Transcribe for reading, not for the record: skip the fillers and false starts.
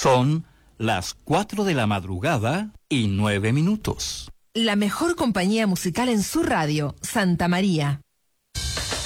Son las 4 de la madrugada y 9 minutos. La mejor compañía musical en su radio, Santa María.